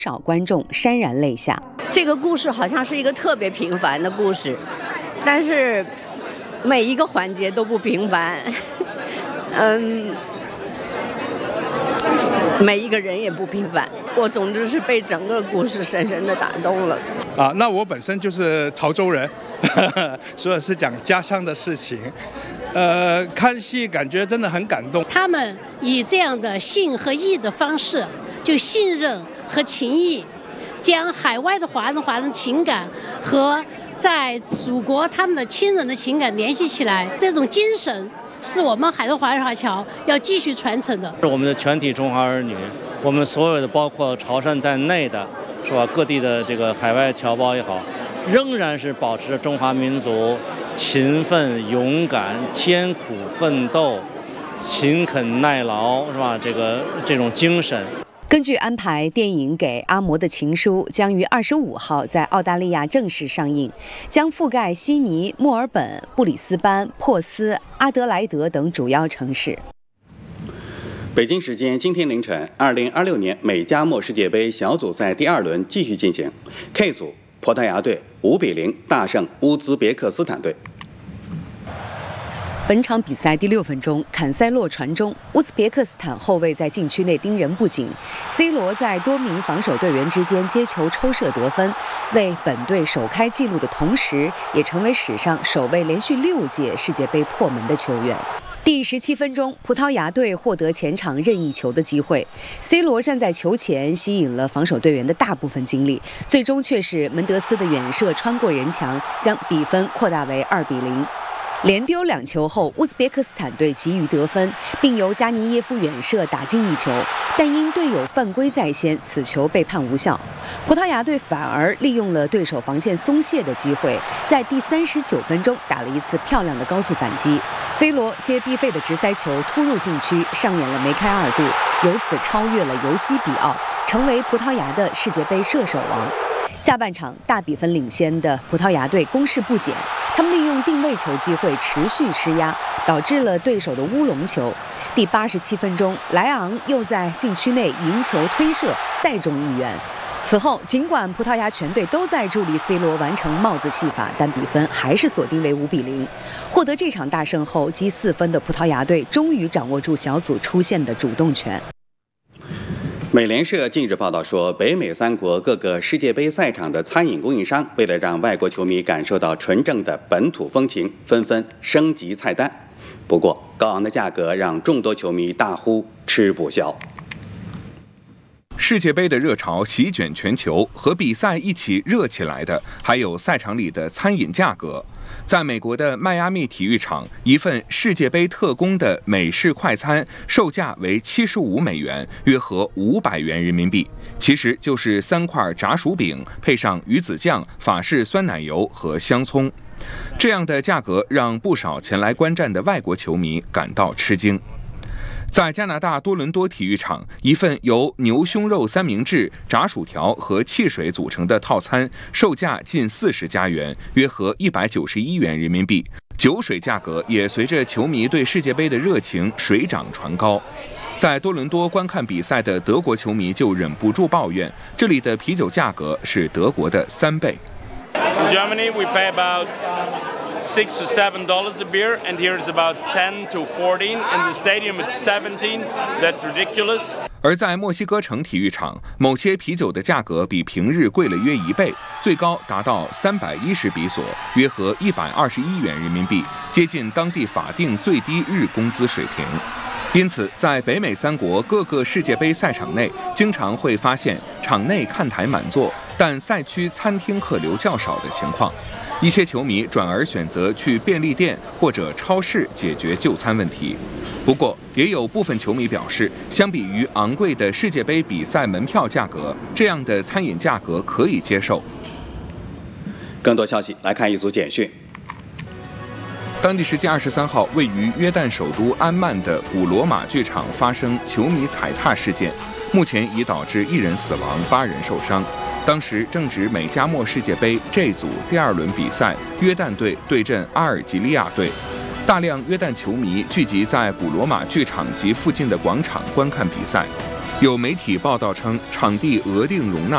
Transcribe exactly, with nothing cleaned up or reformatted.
少观众潸然泪下。 这个故事好像是一个特别平凡的故事，但是每一个环节都不平凡，嗯，每一个人也不平凡。我总之是被整个故事深深的打动了。 啊，那我本身就是潮州人，呵呵，所以是讲家乡的事情。呃，看戏感觉真的很感动。 他们以这样的信和义的方式，就信任和情谊，将海外的华人华人情感和在祖国他们的亲人的情感联系起来，这种精神是我们海外华人华侨要继续传承的。 是我们的全体中华儿女，我们所有的包括潮汕在内的，是吧？各地的这个海外侨胞也好，仍然是保持着中华民族勤奋、勇敢、艰苦奋斗、勤恳耐劳，是吧？这个这种精神。 根据安排，电影《给阿嬷的情书》将于二十五号在澳大利亚正式上映，将覆盖悉尼、墨尔本、布里斯班、珀斯、阿德莱德等主要城市。 北京时间今天凌晨，二零二六年美加墨世界杯小组赛第二轮继续进行 ，K 组葡萄牙队五比零大胜乌兹别克斯坦队。 本场比赛第六分钟，坎塞洛传中，乌兹别克斯坦后卫在禁区内盯人不紧 ，C 罗在多名防守队员之间接球抽射得分，为本队首开纪录的同时，也成为史上首位连续六届世界杯破门的球员。第十七分钟，葡萄牙队获得前场任意球的机会 ，C 罗站在球前，吸引了防守队员的大部分精力，最终却是门德斯的远射穿过人墙，将比分扩大为二比零。连丢两球后，乌兹别克斯坦队急于得分，并由加尼耶夫远射打进一球，但因队友犯规在先，此球被判无效。葡萄牙队反而利用了对手防线松懈的机会，在第三十九分钟打了一次漂亮的高速反击。C 罗接逼费的直塞球突入禁区，上演了梅开二度，由此超越了尤西比奥，成为葡萄牙的世界杯射手王。下半场大比分领先的葡萄牙队攻势不减，他们利用定位球机会持续施压，导致了对手的乌龙球。第八十七分钟，莱昂又在禁区内迎球推射，再中一元。此后，尽管葡萄牙全队都在助力 C 罗完成帽子戏法，但比分还是锁定为五比零。获得这场大胜后，积四分的葡萄牙队终于掌握住小组出线的主动权。 美联社近日报道说，北美三国各个世界杯赛场的餐饮供应商为了让外国球迷感受到纯正的本土风情，纷纷升级菜单。不过，高昂的价格让众多球迷大呼吃不消。 世界杯的热潮席卷全球，和比赛一起热起来的还有赛场里的餐饮价格。在美国的迈阿密体育场，一份世界杯特供的美式快餐售价为七十五美元，约合五百元人民币，其实就是三块炸薯饼配上鱼子酱、法式酸奶油和香葱。这样的价格让不少前来观战的外国球迷感到吃惊。在加拿大多伦多体育场，一份由牛胸肉三明治、炸薯条和汽水组成的套餐，售价近四十加元，约合一百九十一元人民币。酒水价格也随着球迷对世界杯的热情水涨船高。在多伦多观看比赛的德国球迷就忍不住抱怨，这里的啤酒价格是德国的三倍。 In Germany, we pay about six to seven dollars a beer, and here it's about ten to fourteen. In the stadium, it's seventeen. That's ridiculous. 而在墨西哥城体育场，某些啤酒的价格比平日贵了约一倍，最高达到三百一十比索，约合一百二十一元人民币，接近当地法定最低日工资水平。因此，在北美三国各个世界杯赛场内，经常会发现场内看台满座，但赛区餐厅客流较少的情况。一些球迷转而选择去便利店或者超市解决就餐问题。不过，也有部分球迷表示，相比于昂贵的世界杯比赛门票价格，这样的餐饮价格可以接受。 更多消息来看一组简讯。 当地时间二十三号，位于约旦首都安曼的古罗马剧场发生球迷踩踏事件，目前已导致一人死亡，八人受伤。当时正值美加墨世界杯 J 组第二轮比赛，约旦队对阵阿尔及利亚队。大量约旦球迷聚集在古罗马剧场及附近的广场观看比赛。有媒体报道称，场地额定容纳